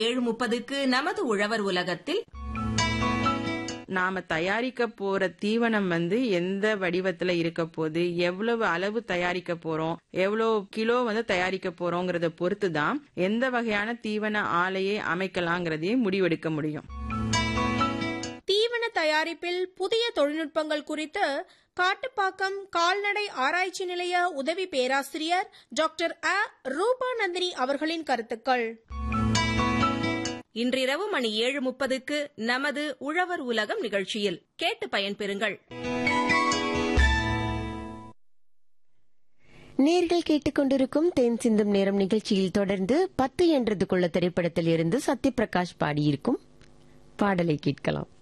7:30க்கு நமது உழவர் உலகத்தில் நாம தயாரிக்க போற தீவனம் எந்த வடிவத்துல இருக்க போகுது, எவ்வளவு அளவு தயாரிக்க போறோம், எவ்வளவு கிலோ தயாரிக்க போறோங்கிறத பொறுத்து தான் எந்த வகையான தீவன ஆலையை அமைக்கலாங்கிறதையும் முடிவெடுக்க முடியும். தீவன தயாரிப்பில் புதிய தொழில்நுட்பங்கள் குறித்து காட்டுப்பாக்கம் கால்நடை ஆராய்ச்சி நிலைய உதவி பேராசிரியர் டாக்டர் ரூபாநந்தினி அவர்களின் கருத்துக்கள். இன்றிரவு மணி 7:30க்கு நமது உழவர் உலகம் நிகழ்ச்சியில் கேட்டு பயன்பெறுங்கள். நேர்கள் கேட்டுக்கொண்டிருக்கும் தேன் சிந்தும் நேரம் நிகழ்ச்சியில் தொடர்ந்து 10 என்றதுக்குள்ள திரைப்படத்தில் இருந்து சத்யபிரகாஷ் பாடியிருக்கும் பாடலை கேட்கலாம்.